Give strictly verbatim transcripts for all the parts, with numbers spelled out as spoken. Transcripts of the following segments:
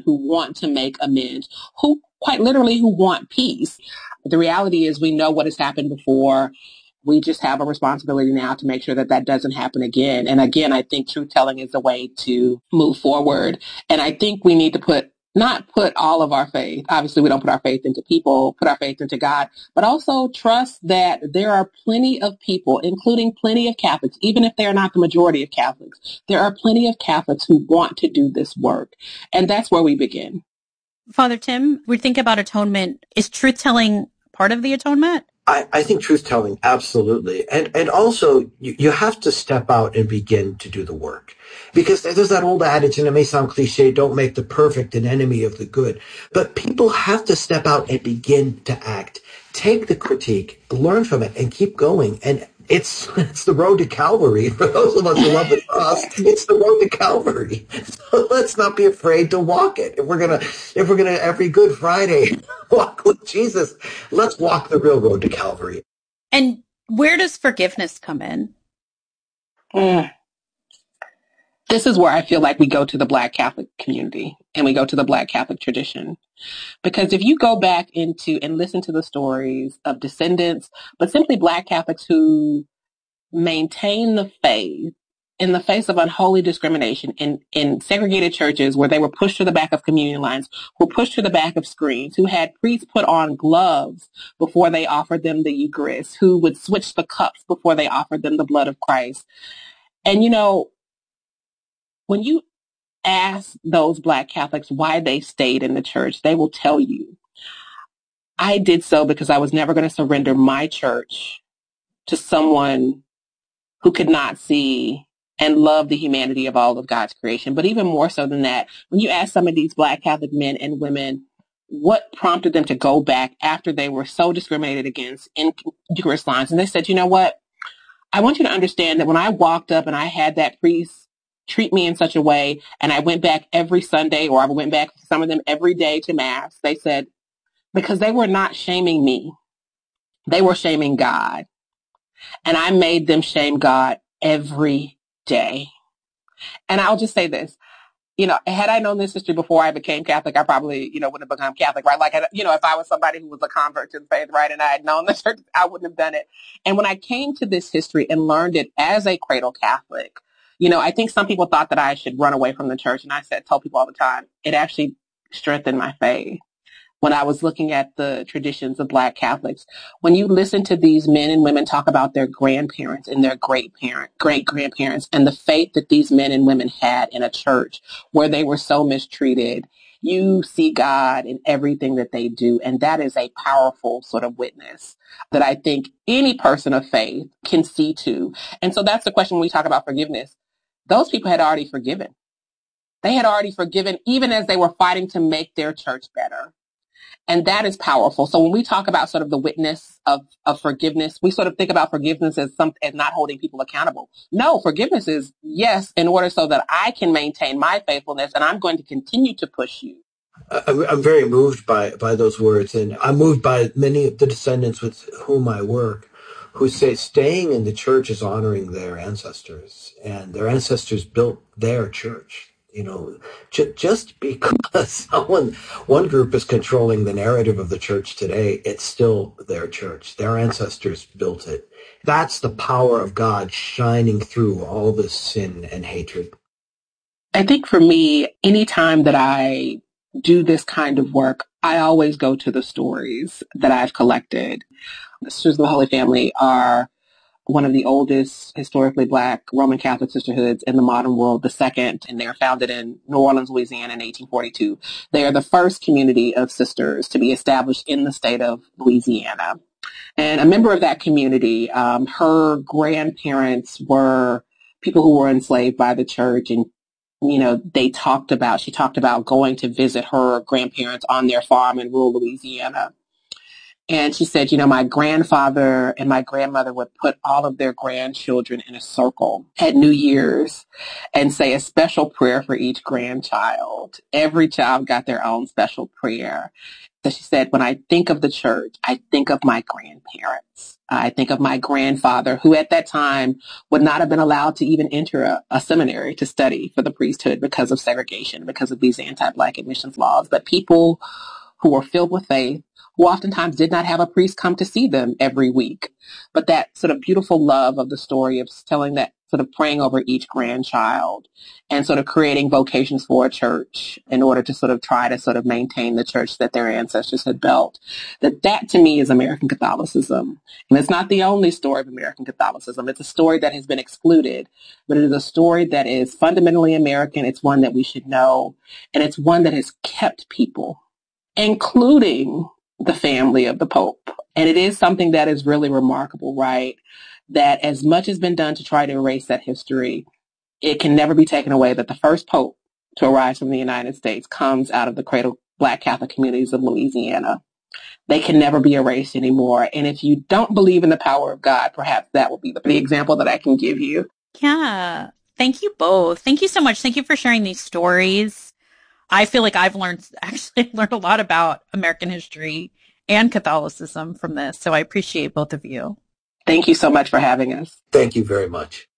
who want to make amends, who quite literally who want peace. The reality is we know what has happened before. We just have a responsibility now to make sure that that doesn't happen again. And again, I think truth telling is the way to move forward. And I think we need to put not put all of our faith. Obviously, we don't put our faith into people, put our faith into God, but also trust that there are plenty of people, including plenty of Catholics, even if they're not the majority of Catholics, there are plenty of Catholics who want to do this work. And that's where we begin. Father Tim, we think about atonement. Is truth telling part of the atonement? I, I think truth-telling, absolutely. And and also, you, you have to step out and begin to do the work. Because there's that old adage, and it may sound cliche, don't make the perfect an enemy of the good. But people have to step out and begin to act. Take the critique, learn from it, and keep going. And it's it's the road to Calvary. For those of us who love the cross, it's the road to Calvary. So let's not be afraid to walk it. If we're gonna, if we're gonna every Good Friday walk with Jesus, let's walk the real road to Calvary. And where does forgiveness come in? Mm. This is where I feel like we go to the Black Catholic community and we go to the Black Catholic tradition. Because if you go back into and listen to the stories of descendants, but simply Black Catholics who maintain the faith in the face of unholy discrimination in, in segregated churches where they were pushed to the back of communion lines, who were pushed to the back of screens, who had priests put on gloves before they offered them the Eucharist, who would switch the cups before they offered them the blood of Christ. And, you know, when you ask those Black Catholics why they stayed in the church, they will tell you, I did so because I was never going to surrender my church to someone who could not see and love the humanity of all of God's creation. But even more so than that, when you ask some of these Black Catholic men and women what prompted them to go back after they were so discriminated against in Eucharist lines, and they said, you know what, I want you to understand that when I walked up and I had that priest treat me in such a way, and I went back every Sunday, or I went back, some of them every day to Mass, they said, because they were not shaming me, they were shaming God. And I made them shame God every day. And I'll just say this, you know, had I known this history before I became Catholic, I probably, you know, wouldn't have become Catholic, right? Like, you know, if I was somebody who was a convert to the faith, right, and I had known the church, I wouldn't have done it. And when I came to this history and learned it as a cradle Catholic, you know, I think some people thought that I should run away from the church. And I said, tell people all the time, it actually strengthened my faith. When I was looking at the traditions of Black Catholics, when you listen to these men and women talk about their grandparents and their great parent, great grandparents, and the faith that these men and women had in a church where they were so mistreated, you see God in everything that they do. And that is a powerful sort of witness that I think any person of faith can see too. And so that's the question when we talk about forgiveness. Those people had already forgiven. They had already forgiven even as they were fighting to make their church better. And that is powerful. So when we talk about sort of the witness of, of forgiveness, we sort of think about forgiveness as some, as not holding people accountable. No, forgiveness is, yes, in order so that I can maintain my faithfulness and I'm going to continue to push you. I'm very moved by, by those words. And I'm moved by many of the descendants with whom I work who say staying in the church is honoring their ancestors, and their ancestors built their church. You know, j- just because someone, one group is controlling the narrative of the church today, it's still their church. Their ancestors built it. That's the power of God shining through all this sin and hatred. I think for me, anytime that I do this kind of work, I always go to the stories that I've collected. The Sisters of the Holy Family are one of the oldest historically Black Roman Catholic sisterhoods in the modern world, the second, and they're founded in New Orleans, Louisiana in eighteen forty-two. They are the first community of sisters to be established in the state of Louisiana. And a member of that community, um, her grandparents were people who were enslaved by the church, and you know, they talked about, she talked about going to visit her grandparents on their farm in rural Louisiana. And she said, you know, my grandfather and my grandmother would put all of their grandchildren in a circle at New Year's and say a special prayer for each grandchild. Every child got their own special prayer. So she said, when I think of the church, I think of my grandparents. I think of my grandfather, who at that time would not have been allowed to even enter a, a seminary to study for the priesthood because of segregation, because of these anti-Black admissions laws. But people who were filled with faith, who oftentimes did not have a priest come to see them every week. But that sort of beautiful love of the story of telling that, sort of praying over each grandchild and sort of creating vocations for a church in order to sort of try to sort of maintain the church that their ancestors had built. That that to me is American Catholicism. And it's not the only story of American Catholicism. It's a story that has been excluded, but it is a story that is fundamentally American. It's one that we should know. And it's one that has kept people, including the family of the Pope. And it is something that is really remarkable, right? That as much has been done to try to erase that history, it can never be taken away that the first Pope to arise from the United States comes out of the cradle Black Catholic communities of Louisiana. They can never be erased anymore. And if you don't believe in the power of God, perhaps that will be the, the example that I can give you. Yeah. Thank you both. Thank you so much. Thank you for sharing these stories. I feel like I've learned, actually learned a lot about American history and Catholicism from this. So I appreciate both of you. Thank you so much for having us. Thank you very much.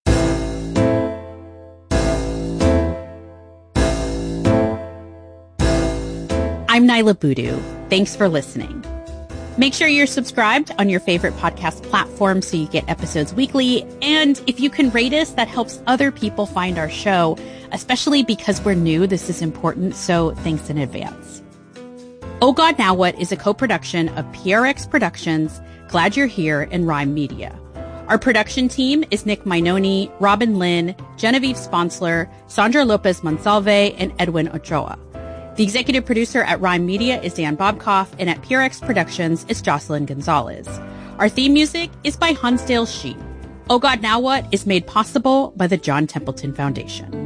I'm Nyla Boodoo. Thanks for listening. Make sure you're subscribed on your favorite podcast platform so you get episodes weekly. And if you can rate us, that helps other people find our show, especially because we're new. This is important. So thanks in advance. Oh God, Now What is a co-production of P R X Productions, Glad You're Here, and Rhyme Media. Our production team is Nick Minoni, Robin Lynn, Genevieve Sponsler, Sandra Lopez Monsalve, and Edwin Ochoa. The executive producer at Rhyme Media is Dan Bobkoff, and at P R X Productions is Jocelyn Gonzalez. Our theme music is by Hansdale Sheep. Oh God, Now What is made possible by the John Templeton Foundation.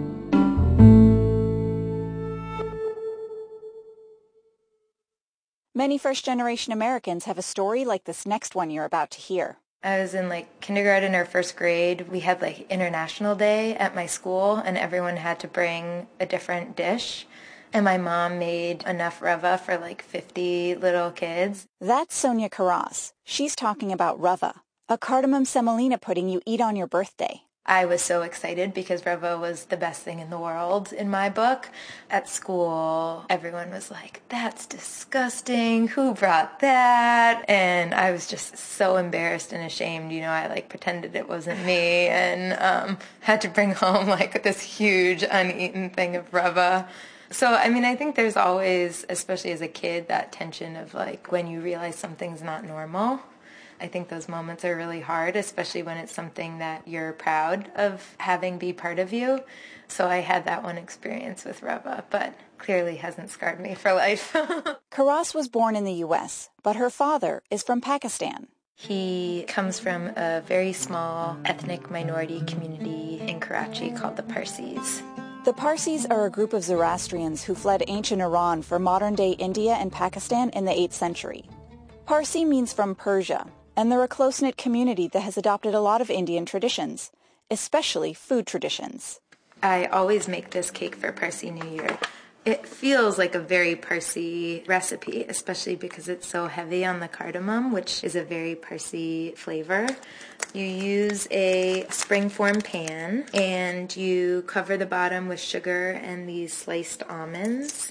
Many first-generation Americans have a story like this next one you're about to hear. I was in like kindergarten or first grade. We had like International Day at my school, and everyone had to bring a different dish. And my mom made enough rava for like fifty little kids. That's Sonia Carras. She's talking about rava, a cardamom semolina pudding you eat on your birthday. I was so excited because rava was the best thing in the world in my book. At school, everyone was like, that's disgusting. Who brought that? And I was just so embarrassed and ashamed. You know, I like pretended it wasn't me and um, had to bring home like this huge uneaten thing of rava. So, I mean, I think there's always, especially as a kid, that tension of like when you realize something's not normal. I think those moments are really hard, especially when it's something that you're proud of having be part of you. So I had that one experience with rava, but clearly hasn't scarred me for life. Carras was born in the U S, but her father is from Pakistan. He comes from a very small ethnic minority community in Karachi called the Parsis. The Parsis are a group of Zoroastrians who fled ancient Iran for modern-day India and Pakistan in the eighth century. Parsi means from Persia, and they're a close-knit community that has adopted a lot of Indian traditions, especially food traditions. I always make this cake for Parsi New Year. It feels like a very Parsi recipe, especially because it's so heavy on the cardamom, which is a very Parsi flavor. You use a springform pan, and you cover the bottom with sugar and these sliced almonds.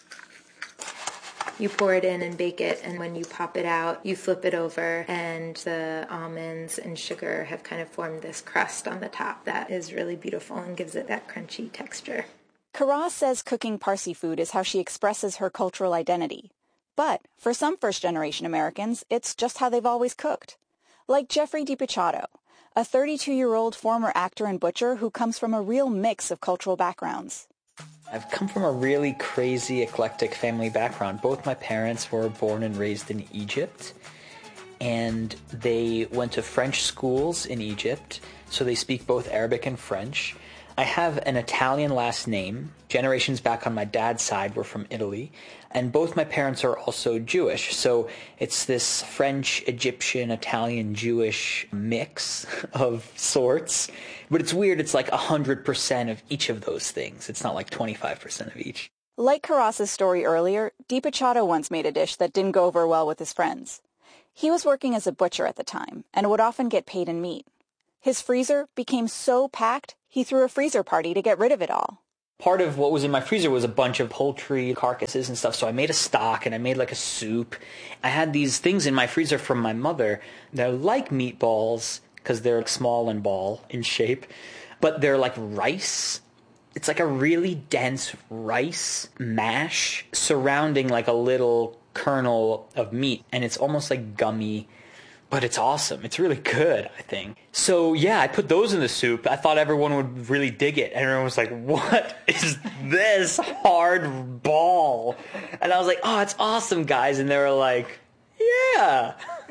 You pour it in and bake it, and when you pop it out, you flip it over, and the almonds and sugar have kind of formed this crust on the top that is really beautiful and gives it that crunchy texture. Carras says cooking Parsi food is how she expresses her cultural identity. But for some first-generation Americans, it's just how they've always cooked. Like Jeffrey DiPichato, a thirty-two-year-old former actor and butcher who comes from a real mix of cultural backgrounds. I've come from a really crazy, eclectic family background. Both my parents were born and raised in Egypt, and they went to French schools in Egypt, so they speak both Arabic and French. I have an Italian last name. Generations back on my dad's side were from Italy, and both my parents are also Jewish, so it's this French, Egyptian, Italian, Jewish mix of sorts. But it's weird, it's like one hundred percent of each of those things. It's not like twenty-five percent of each. Like Karas's story earlier, DiPicciotto once made a dish that didn't go over well with his friends. He was working as a butcher at the time and would often get paid in meat. His freezer became so packed, he threw a freezer party to get rid of it all. Part of what was in my freezer was a bunch of poultry carcasses and stuff, so I made a stock and I made like a soup. I had these things in my freezer from my mother. They're like meatballs because they're like small and ball in shape, but they're like rice. It's like a really dense rice mash surrounding like a little kernel of meat, and it's almost like gummy, but it's awesome. It's really good, I think. So yeah, I put those in the soup. I thought everyone would really dig it, and everyone was like, what is this hard ball? And I was like, oh, it's awesome, guys. And they were like, yeah.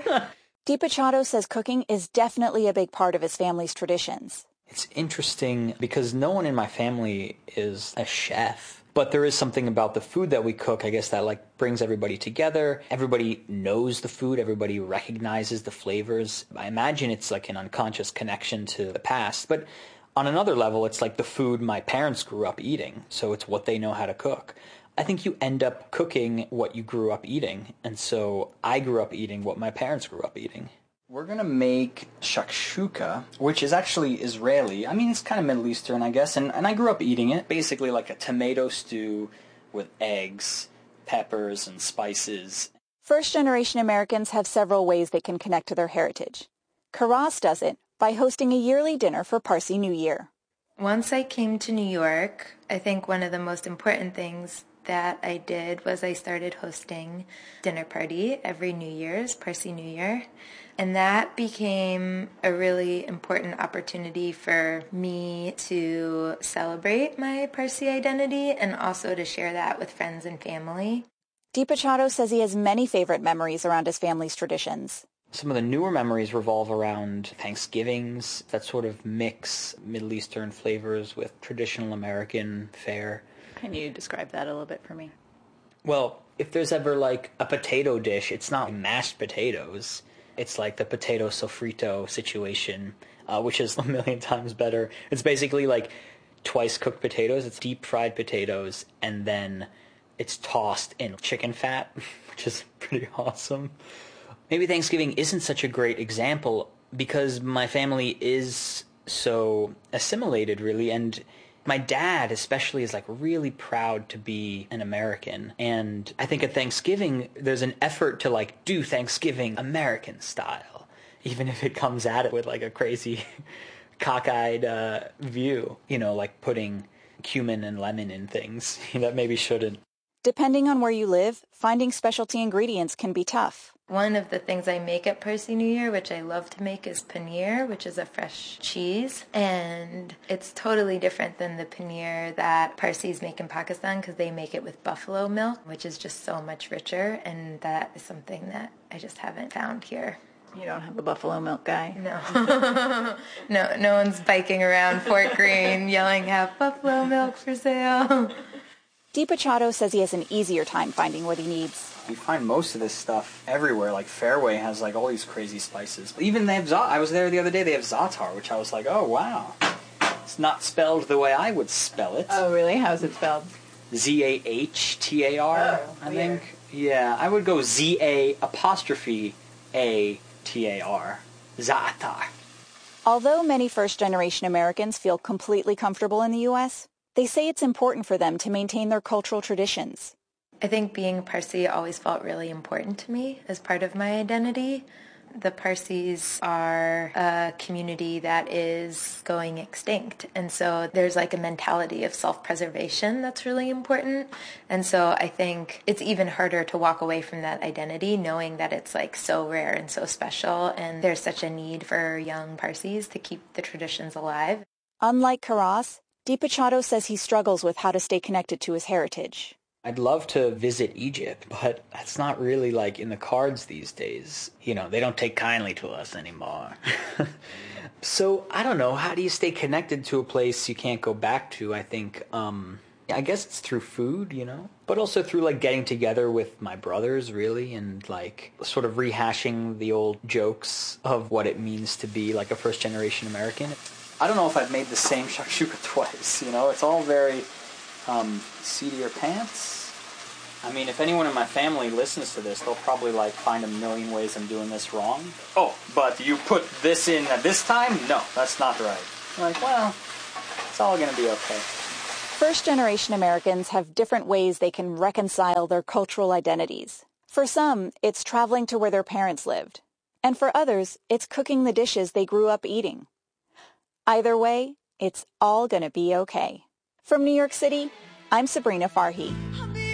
DiPicciotto says cooking is definitely a big part of his family's traditions. It's interesting because no one in my family is a chef, but there is something about the food that we cook, I guess, that like brings everybody together. Everybody knows the food. Everybody recognizes the flavors. I imagine it's like an unconscious connection to the past. But on another level, it's like the food my parents grew up eating. So it's what they know how to cook. I think you end up cooking what you grew up eating. And so I grew up eating what my parents grew up eating. We're going to make shakshuka, which is actually Israeli. I mean, it's kind of Middle Eastern, I guess, and, and I grew up eating it. Basically like a tomato stew with eggs, peppers, and spices. First-generation Americans have several ways they can connect to their heritage. Karas does it by hosting a yearly dinner for Parsi New Year. Once I came to New York, I think one of the most important things that I did was I started hosting dinner party every New Year's, Parsi New Year. And that became a really important opportunity for me to celebrate my Parsi identity and also to share that with friends and family. DiPicciotto says he has many favorite memories around his family's traditions. Some of the newer memories revolve around Thanksgivings that sort of mix Middle Eastern flavors with traditional American fare. Can you describe that a little bit for me? Well, if there's ever like a potato dish, it's not mashed potatoes. It's like the potato sofrito situation, uh, which is a million times better. It's basically like twice cooked potatoes. It's deep fried potatoes, and then it's tossed in chicken fat, which is pretty awesome. Maybe Thanksgiving isn't such a great example because my family is so assimilated, really, and my dad especially is like really proud to be an American. And I think at Thanksgiving, there's an effort to like do Thanksgiving American style, even if it comes at it with like a crazy cockeyed uh, view, you know, like putting cumin and lemon in things that maybe shouldn't. Depending on where you live, finding specialty ingredients can be tough. One of the things I make at Parsi New Year, which I love to make, is paneer, which is a fresh cheese. And it's totally different than the paneer that Parsis make in Pakistan because they make it with buffalo milk, which is just so much richer. And that is something that I just haven't found here. You don't have a buffalo milk guy? No. no, no one's biking around Fort Greene yelling, have buffalo milk for sale. DiPicciotto says he has an easier time finding what he needs. You find most of this stuff everywhere. Like Fairway has like all these crazy spices. Even they have za- I was there the other day. They have za'atar, which I was like, oh wow, it's not spelled the way I would spell it. Oh really? How's it spelled? Z A H T A R. Oh, I weird. think. Yeah, I would go Z A apostrophe A T A R. Za'atar. Although many first-generation Americans feel completely comfortable in the U S, they say it's important for them to maintain their cultural traditions. I think being Parsi always felt really important to me as part of my identity. The Parsis are a community that is going extinct. And so there's like a mentality of self-preservation that's really important. And so I think it's even harder to walk away from that identity knowing that it's like so rare and so special. And there's such a need for young Parsis to keep the traditions alive. Unlike Karas, DiPicciotto says he struggles with how to stay connected to his heritage. I'd love to visit Egypt, but that's not really like in the cards these days. You know, they don't take kindly to us anymore. So, I don't know, how do you stay connected to a place you can't go back to? I think, um, I guess it's through food, you know, but also through like getting together with my brothers, really, and like sort of rehashing the old jokes of what it means to be like a first-generation American. I don't know if I've made the same shakshuka twice, you know, it's all very Um, seat of your pants? I mean, if anyone in my family listens to this, they'll probably, like, find a million ways I'm doing this wrong. Oh, but you put this in at this time? No, that's not right. I'm like, well, it's all going to be okay. First-generation Americans have different ways they can reconcile their cultural identities. For some, it's traveling to where their parents lived. And for others, it's cooking the dishes they grew up eating. Either way, it's all going to be okay. From New York City, I'm Sabrina Farhi.